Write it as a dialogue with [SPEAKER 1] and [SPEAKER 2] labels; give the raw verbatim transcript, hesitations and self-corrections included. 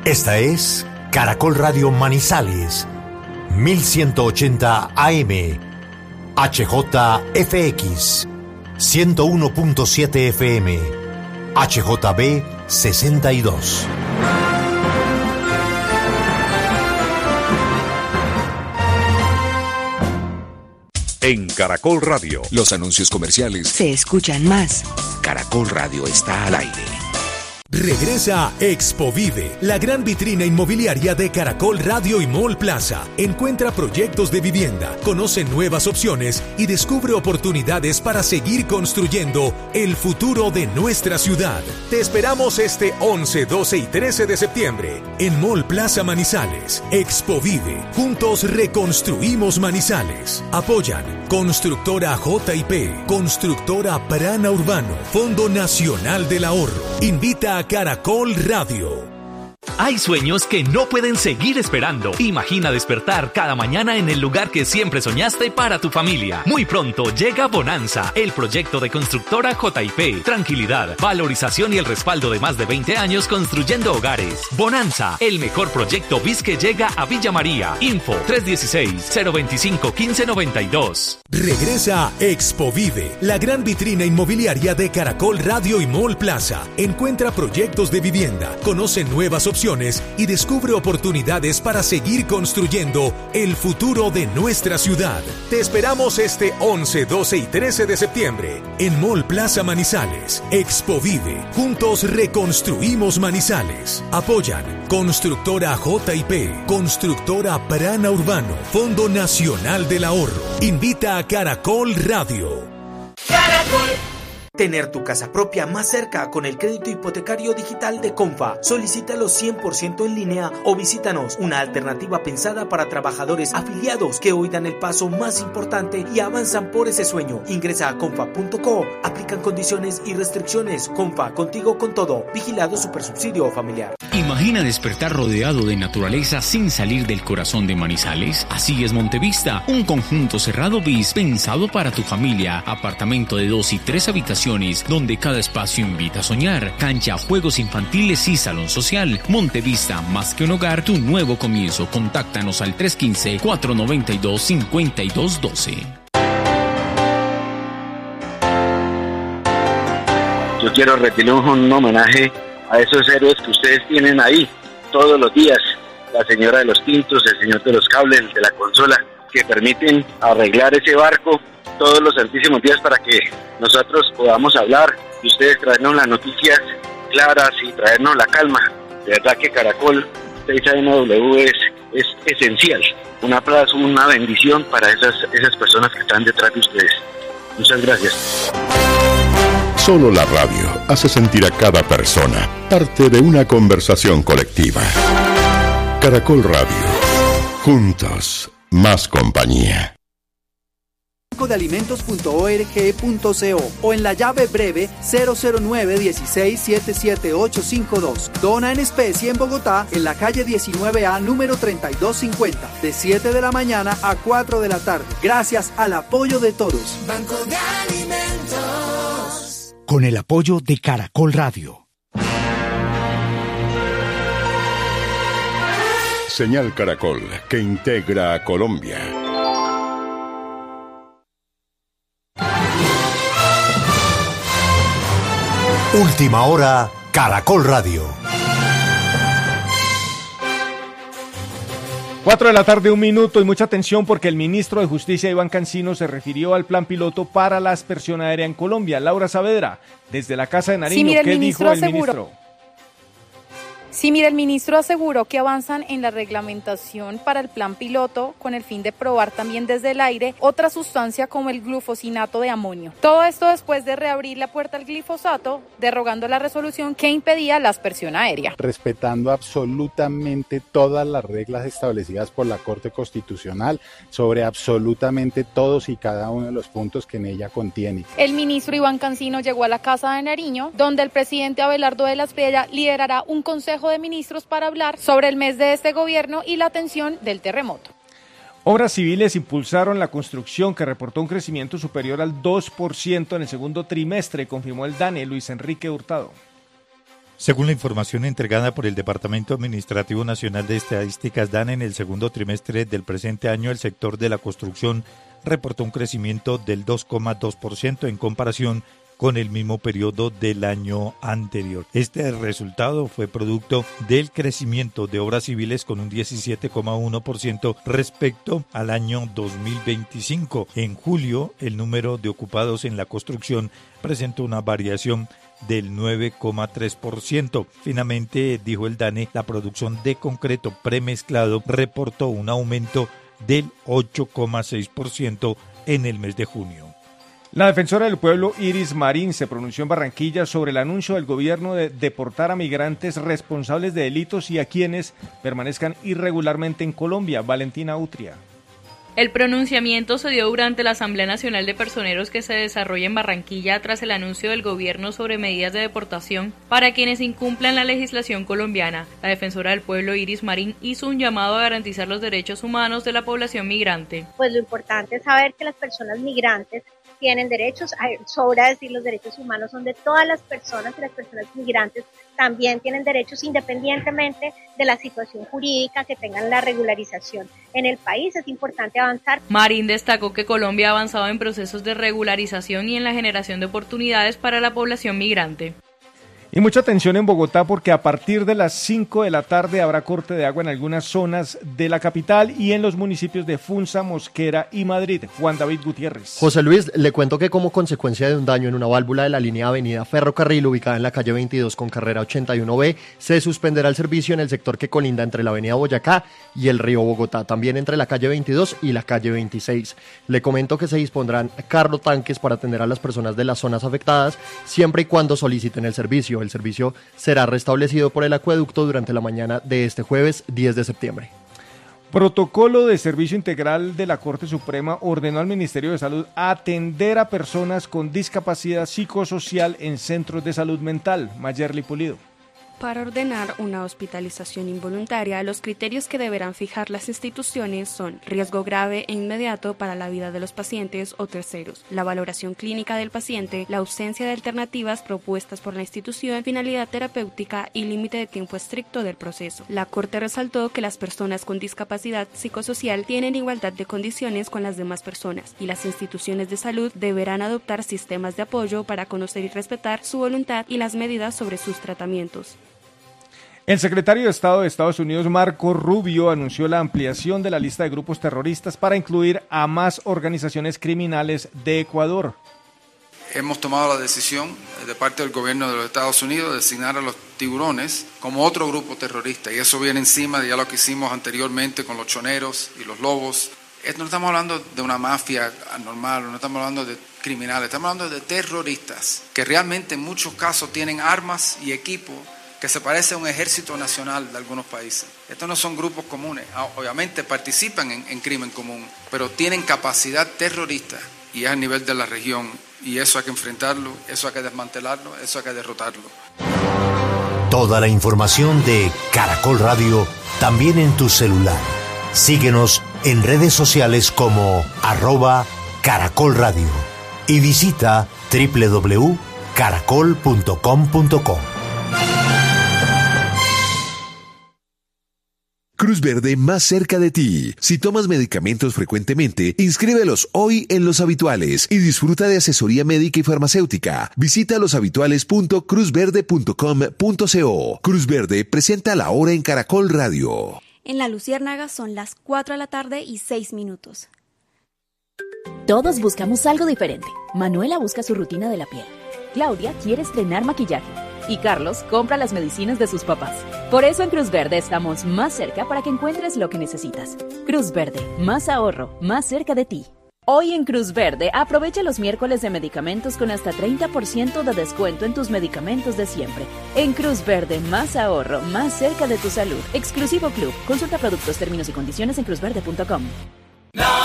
[SPEAKER 1] Esta es Caracol Radio Manizales, mil ciento ochenta A M, H J F X, ciento uno punto siete F M, H J B sesenta y dos.
[SPEAKER 2] En Caracol Radio,
[SPEAKER 3] los anuncios comerciales
[SPEAKER 4] se escuchan más.
[SPEAKER 3] Caracol Radio está al aire.
[SPEAKER 5] Regresa Expovive, la gran vitrina inmobiliaria de Caracol Radio y Mall Plaza. Encuentra proyectos de vivienda, conoce nuevas opciones y descubre oportunidades para seguir construyendo el futuro de nuestra ciudad. Te esperamos este once, doce y trece de septiembre en Mall Plaza Manizales. Expovive, juntos reconstruimos Manizales. Apoyan Constructora J y P, Constructora Prana Urbano, Fondo Nacional del Ahorro. Invita a Caracol Radio.
[SPEAKER 6] Hay sueños que no pueden seguir esperando. Imagina despertar cada mañana en el lugar que siempre soñaste para tu familia. Muy pronto llega Bonanza, el proyecto de Constructora J y P. Tranquilidad, valorización y el respaldo de más de veinte años construyendo hogares. Bonanza, el mejor proyecto B I S que llega a Villa María. Info tres uno seis, cero dos cinco, uno cinco nueve dos.
[SPEAKER 5] Regresa Expovive, la gran vitrina inmobiliaria de Caracol Radio y Mall Plaza. Encuentra proyectos de vivienda, conoce nuevas opciones y descubre oportunidades para seguir construyendo el futuro de nuestra ciudad. Te esperamos este once, doce y trece de septiembre en Mall Plaza Manizales. Expovive, juntos reconstruimos Manizales. Apoyan Constructora J y P, Constructora Prana Urbano, Fondo Nacional del Ahorro. Invita a Caracol Radio.
[SPEAKER 7] Caracol. Tener tu casa propia más cerca con el crédito hipotecario digital de Confa. Solicítalo cien por ciento en línea o visítanos, una alternativa pensada para trabajadores afiliados que hoy dan el paso más importante y avanzan por ese sueño. Ingresa a confa punto co. Aplican condiciones y restricciones. Confa, contigo con todo. Vigilado Supersubsidio Familiar.
[SPEAKER 8] Imagina despertar rodeado de naturaleza sin salir del corazón de Manizales. Así es Montevista, un conjunto cerrado B I S pensado para tu familia. Apartamento de dos y tres habitaciones donde cada espacio invita a soñar. Cancha, juegos infantiles y salón social. Montevista, más que un hogar, tu nuevo comienzo. Contáctanos al tres uno cinco, cuatro nueve dos, cinco dos uno dos.
[SPEAKER 9] Yo quiero rendirle un homenaje a esos héroes que ustedes tienen ahí todos los días. La señora de los tintos, el señor de los cables, el de la consola, que permiten arreglar ese barco todos los santísimos días para que nosotros podamos hablar y ustedes traernos las noticias claras y traernos la calma. De verdad que Caracol seis A M W es, es esencial. Un aplauso, una bendición para esas, esas personas que están detrás de ustedes. Muchas gracias.
[SPEAKER 10] Solo la radio hace sentir a cada persona parte de una conversación colectiva. Caracol Radio. Juntos, más compañía.
[SPEAKER 11] banco de alimentos punto org punto co o en la llave breve cero cero nueve uno seis siete siete ocho cinco dos. Dona en especie en Bogotá, en la calle diecinueve A, número treinta y dos cincuenta, de siete de la mañana a cuatro de la tarde. Gracias al apoyo de todos.
[SPEAKER 12] Banco de Alimentos.
[SPEAKER 13] Con el apoyo de Caracol Radio.
[SPEAKER 10] Señal Caracol, que integra a Colombia.
[SPEAKER 1] Última hora, Caracol Radio.
[SPEAKER 14] Cuatro de la tarde, un minuto, y mucha atención porque el ministro de Justicia, Iván Cancino, se refirió al plan piloto para la aspersión aérea en Colombia. Laura Saavedra, desde la Casa de Nariño,
[SPEAKER 15] sí, mire,
[SPEAKER 14] ¿qué dijo el
[SPEAKER 15] aseguró.
[SPEAKER 14] ministro?
[SPEAKER 15] Sí, mire, el ministro aseguró que avanzan en la reglamentación para el plan piloto con el fin de probar también desde el aire otra sustancia como el glufosinato de amonio. Todo esto después de reabrir la puerta al glifosato, derogando la resolución que impedía la aspersión aérea.
[SPEAKER 16] Respetando absolutamente todas las reglas establecidas por la Corte Constitucional sobre absolutamente todos y cada uno de los puntos que en ella contiene.
[SPEAKER 15] El ministro Iván Cancino llegó a la Casa de Nariño, donde el presidente Abelardo de la Espriella liderará un consejo de ministros para hablar sobre el mes de este gobierno y la atención del terremoto.
[SPEAKER 14] Obras civiles impulsaron la construcción, que reportó un crecimiento superior al dos por ciento en el segundo trimestre, confirmó el DANE Luis Enrique Hurtado.
[SPEAKER 4] Según la información entregada por el Departamento Administrativo Nacional de Estadísticas, DANE, en el segundo trimestre del presente año, el sector de la construcción reportó un crecimiento del dos coma dos por ciento en comparación con el mismo periodo del año anterior. Este resultado fue producto del crecimiento de obras civiles con un diecisiete coma uno por ciento respecto al año dos mil veinticinco. En julio, el número de ocupados en la construcción presentó una variación del nueve coma tres por ciento. Finalmente, dijo el DANE, la producción de concreto premezclado reportó un aumento del ocho coma seis por ciento en el mes de junio.
[SPEAKER 14] La defensora del pueblo Iris Marín se pronunció en Barranquilla sobre el anuncio del gobierno de deportar a migrantes responsables de delitos y a quienes permanezcan irregularmente en Colombia. Valentina Utria.
[SPEAKER 12] El pronunciamiento se dio durante la Asamblea Nacional de Personeros que se desarrolla en Barranquilla tras el anuncio del gobierno sobre medidas de deportación para quienes incumplan la legislación colombiana. La defensora del pueblo Iris Marín hizo un llamado a garantizar los derechos humanos de la población migrante.
[SPEAKER 17] Pues lo importante es saber que las personas migrantes tienen derechos, sobra decir los derechos humanos son de todas las personas y las personas migrantes también tienen derechos independientemente de la situación jurídica que tengan la regularización en el país. Es importante avanzar.
[SPEAKER 12] Marín destacó que Colombia ha avanzado en procesos de regularización y en la generación de oportunidades para la población migrante.
[SPEAKER 14] Y mucha atención en Bogotá porque a partir de las cinco de la tarde habrá corte de agua en algunas zonas de la capital y en los municipios de Funza, Mosquera y Madrid. Juan David Gutiérrez.
[SPEAKER 18] José Luis, le cuento que como consecuencia de un daño en una válvula de la línea Avenida Ferrocarril ubicada en la calle veintidós con carrera ochenta y uno B, se suspenderá el servicio en el sector que colinda entre la Avenida Boyacá y el río Bogotá, también entre la calle veintidós y la calle veintiséis. Le comento que se dispondrán carro tanques para atender a las personas de las zonas afectadas siempre y cuando soliciten el servicio. El servicio será restablecido por el acueducto durante la mañana de este jueves diez de septiembre.
[SPEAKER 14] Protocolo de Servicio Integral de la Corte Suprema ordenó al Ministerio de Salud atender a personas con discapacidad psicosocial en centros de salud mental. Mayerly Pulido.
[SPEAKER 19] Para ordenar una hospitalización involuntaria, los criterios que deberán fijar las instituciones son riesgo grave e inmediato para la vida de los pacientes o terceros, la valoración clínica del paciente, la ausencia de alternativas propuestas por la institución, finalidad terapéutica y límite de tiempo estricto del proceso. La Corte resaltó que las personas con discapacidad psicosocial tienen igualdad de condiciones con las demás personas y las instituciones de salud deberán adoptar sistemas de apoyo para conocer y respetar su voluntad y las medidas sobre sus tratamientos.
[SPEAKER 14] El secretario de Estado de Estados Unidos, Marco Rubio, anunció la ampliación de la lista de grupos terroristas para incluir a más organizaciones criminales de Ecuador.
[SPEAKER 20] Hemos tomado la decisión de parte del gobierno de los Estados Unidos de designar a los tiburones como otro grupo terrorista, y eso viene encima de ya lo que hicimos anteriormente con los choneros y los lobos. No estamos hablando de una mafia anormal, no estamos hablando de criminales, estamos hablando de terroristas que realmente en muchos casos tienen armas y equipo que se parece a un ejército nacional de algunos países. Estos no son grupos comunes, obviamente participan en, en crimen común, pero tienen capacidad terrorista y es a nivel de la región, y eso hay que enfrentarlo, eso hay que desmantelarlo, eso hay que derrotarlo.
[SPEAKER 1] Toda la información de Caracol Radio también en tu celular. Síguenos en redes sociales como arroba Caracol Radio y visita doble u doble u doble u punto caracol punto com punto co.
[SPEAKER 21] Cruz Verde más cerca de ti. Si tomas medicamentos frecuentemente, inscríbelos hoy en Los Habituales y disfruta de asesoría médica y farmacéutica. Visita los habituales punto cruz verde punto com punto co. Cruz Verde presenta La Hora en Caracol Radio.
[SPEAKER 22] En La Luciérnaga son las cuatro de la tarde y seis minutos.
[SPEAKER 23] Todos buscamos algo diferente. Manuela busca su rutina de la piel. Claudia quiere estrenar maquillaje. Y Carlos compra las medicinas de sus papás. Por eso en Cruz Verde estamos más cerca para que encuentres lo que necesitas. Cruz Verde, más ahorro, más cerca de ti. Hoy en Cruz Verde, aprovecha los miércoles de medicamentos con hasta treinta por ciento de descuento en tus medicamentos de siempre. En Cruz Verde, más ahorro, más cerca de tu salud. Exclusivo Club. Consulta productos, términos y condiciones en cruz verde punto com.